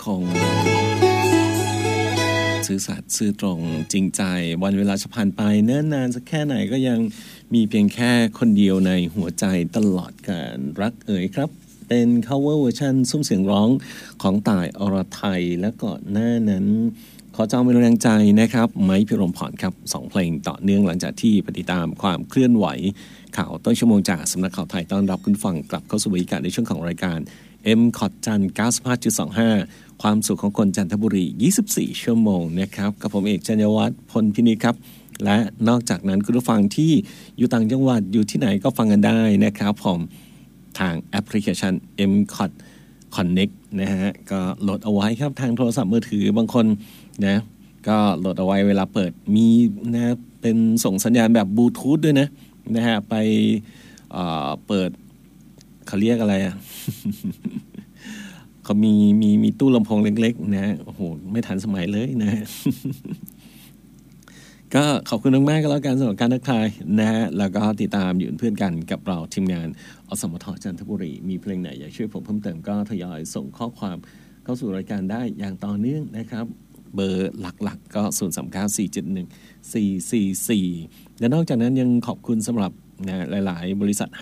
คงซื่อสัตย์ซื่อตรงจริงใจวันเวลาจะผ่านไปเนิ่นนานสักแค่ไหนก็ยังมีเพียงแค่คนเดียวในหัวใจตลอดกาลรักเอ๋ยครับเป็น cover เวอร์ชันซุ้มเสียงร้องของต่ายอรไทยและก่อนหน้านั้นขอจองเป็นแรงใจนะครับไม้พิรมพรครับ2เพลงต่อเนื่องหลังจากที่ปฏิตามความเคลื่อนไหวข่าวต้นชั่วโมงจากสำนักข่าวไทยต้อนรับคุณฟังกลับเข้าสู่บรรยากาศในช่วงของรายการ M คอดจัน 95.25 ความสุขของคนจันทบุรี24ชั่วโมงนะครับกับผมเอกชัญญวัฒน์พลพินิจครับและนอกจากนั้นคุณผู้ฟังที่อยู่ต่างจังหวัดอยู่ที่ไหนก็ฟังกันได้นะครับผมทางแอปพลิเคชัน M-Cod Connect นะฮะก็โหลดเอาไว้ครับทางโทรศัพท์มือถือบางคนนะก็โหลดเอาไว้เวลาเปิดมีนะเป็นส่งสัญญาณแบบบลูทูธด้วยนะฮะไปเปิดเขาเรียกอะไรอ่ะ เขามีตู้ลำโพงเล็กๆนะโอ้โหไม่ทันสมัยเลยนะ ก็ขอบคุณมากๆก็แล้วกันสำหรับการทักทายนะฮะแล้วก็ติดตามอยู่เป็นเพื่อนกันกับเราทีมงานอสมทจันทบุรีมีเพลงไหนอยากช่วยผมเพิ่มเติมก็ทยอยส่งข้อความเข้าสู่รายการได้อย่างต่อเนื่องนะครับเบอร์หลักๆก็0394714444และนอกจากนั้นยังขอบคุณสำหรับหลายๆบริษัท